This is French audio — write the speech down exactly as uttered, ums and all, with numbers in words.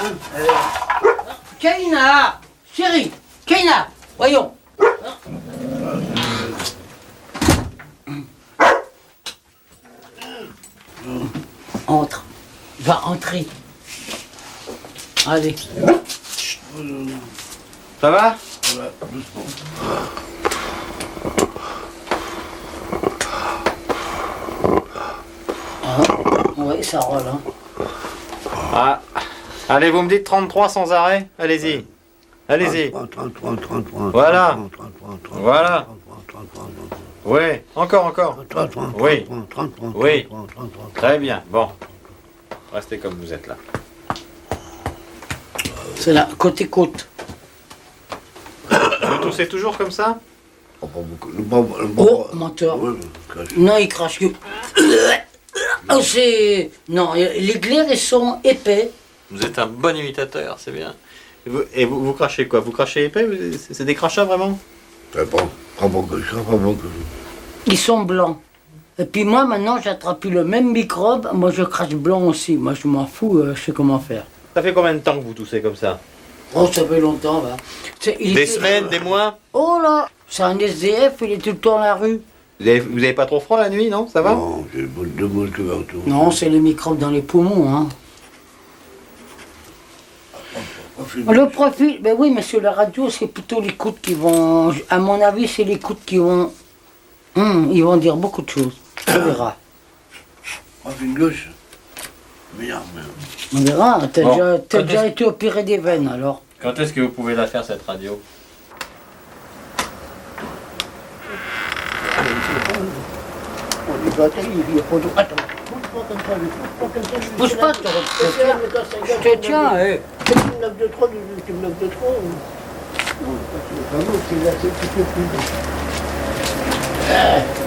Kaina, chérie, Kaina, voyons. Entre, va entrer. Allez. Ça va? Ah, oui, ça roule. Hein. Ah. Allez, vous me dites trente-trois sans arrêt? Allez-y. Allez-y. Voilà. Voilà. Oui, encore, encore. Oui. Oui. Très bien. Bon. Restez comme vous êtes là. C'est là, côté côte. Vous toussez toujours comme ça? Oh, menteur. Non, il crache que... Oh, c'est... Non, les glaires, ils sont épais. Vous êtes un bon imitateur, c'est bien. Et vous, et vous, vous crachez quoi? Vous crachez épais? C'est des crachats vraiment? C'est bon. Pas bon que ça, pas bon que ça. Ils sont blancs. Et puis moi, maintenant, j'attrape plus le même microbe. Moi, je crache blanc aussi. Moi, je m'en fous, euh, je sais comment faire. Ça fait combien de temps que vous toussez comme ça? Oh, ça fait longtemps, va. Des était... semaines, des mois? Oh là, c'est un S D F, il est tout le temps dans la rue. Vous avez, vous avez pas trop froid la nuit, non? Ça va? Non, j'ai deux boules couverture. Non, c'est les microbes dans les poumons, hein. Le profil, ben oui, mais sur la radio, c'est plutôt les coudes qui vont... À mon avis, c'est les coudes qui vont... Hum, ils vont dire beaucoup de choses. On verra. Profil gauche. Merde, merde. On verra. T'as Bon. déjà, t'as déjà été opéré des veines, alors. Quand est-ce que vous pouvez la faire, cette radio? Attends. Bouge pas, toi. Je te tiens, eh. C'est une neuf de trois, c'est une neuf de trois. Non, c'est pas l'autre, c'est là, c'est tout le plus.